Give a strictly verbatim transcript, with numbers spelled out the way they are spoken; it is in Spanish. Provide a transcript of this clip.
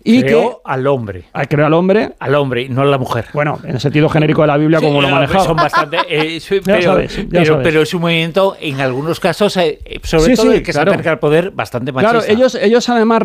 y creó que al hombre. creó al hombre. Al hombre, y no a la mujer. Bueno, en el sentido genérico de la Biblia, Sí, como lo no, manejaba. Son bastante, eh, Ya pero, sabes, ya pero, sabes. pero es un movimiento, en algunos casos, eh, sobre Sí, todo sí, el que claro. se acerca al poder, bastante machista. Claro, ellos, ellos además